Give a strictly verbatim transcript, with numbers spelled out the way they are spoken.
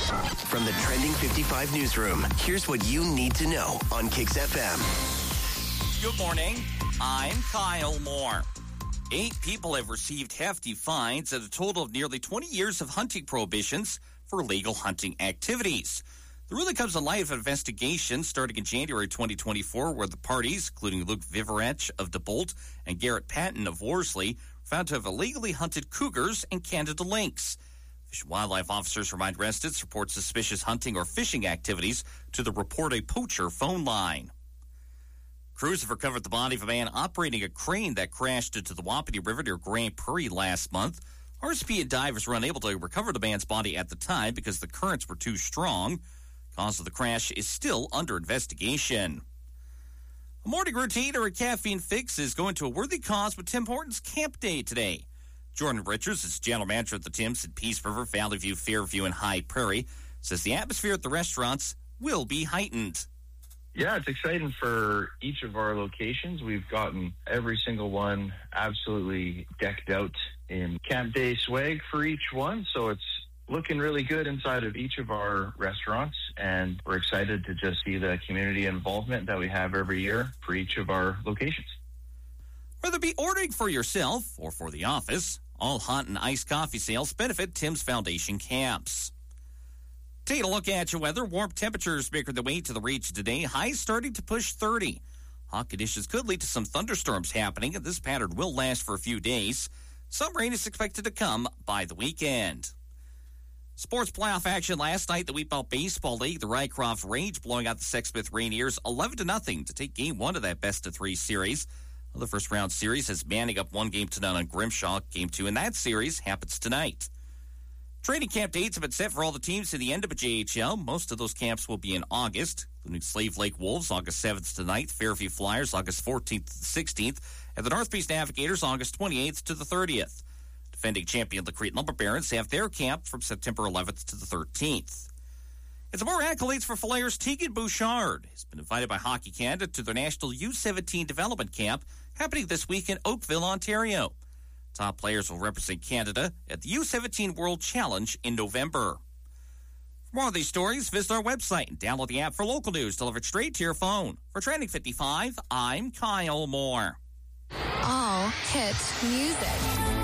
From the Trending fifty-five newsroom, here's what you need to know on Kicks F M. Good morning. I'm Kyle Moore. Eight people have received hefty fines and a total of nearly twenty years of hunting prohibitions for illegal hunting activities. The ruling comes in light of an investigation starting in January twenty twenty-four where the parties, including Luke Viverech of DeBolt and Garrett Patton of Worsley, found to have illegally hunted cougars and Canada lynx. Fish and Wildlife officers remind residents to report suspicious hunting or fishing activities to the Report a Poacher phone line. Crews have recovered the body of a man operating a crane that crashed into the Wapiti River near Grand Prairie last month. R S P and divers were unable to recover the man's body at the time because the currents were too strong. Cause of the crash is still under investigation. A morning routine or a caffeine fix is going to a worthy cause with Tim Hortons Camp Day today. Jordan Richards is general manager at the Tim's in Peace River, Valley View, Fairview, and High Prairie. Says the atmosphere at the restaurants will be heightened. Yeah, it's exciting for each of our locations. We've gotten every single one absolutely decked out in Camp Day swag for each one. So it's looking really good inside of each of our restaurants. And we're excited to just see the community involvement that we have every year for each of our locations. Whether it be ordering for yourself or for the office, all hot and iced coffee sales benefit Tim's Foundation camps. Taking a look at your weather. Warm temperatures making their way to the region today. Highs starting to push thirty. Hot conditions could lead to some thunderstorms happening, and this pattern will last for a few days. Some rain is expected to come by the weekend. Sports playoff action last night. The Wheatbelt Baseball League, the Rycroft Rage blowing out the Sexsmith Rainiers eleven to nothing to take game one of that best of three series. The first round series has Manning up one game to none on Grimshaw. Game two in that series happens tonight. Training camp dates have been set for all the teams to the end of a J H L. Most of those camps will be in August, including Slave Lake Wolves, August seventh to ninth, Fairview Flyers, August fourteenth to the sixteenth, and the North Beach Navigators, August twenty-eighth to the thirtieth. Defending champion the Crete Lumber Barons have their camp from September eleventh to the thirteenth. And some more accolades for Flyers. Tegan Bouchard has been invited by Hockey Canada to their National U seventeen Development Camp happening this week in Oakville, Ontario. Top players will represent Canada at the U seventeen World Challenge in November. For more of these stories, visit our website and download the app for local news delivered straight to your phone. For Trending fifty-five, I'm Kyle Moore. All hit music.